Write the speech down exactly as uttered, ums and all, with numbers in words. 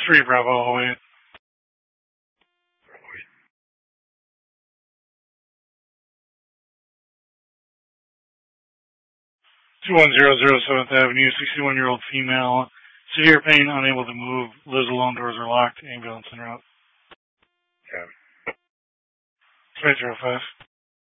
Three Bravo, I'll wait. two one zero zero seventh Avenue, sixty-one-year-old female, severe pain, unable to move, lives alone, doors are locked, ambulance en route. Okay. five zero five.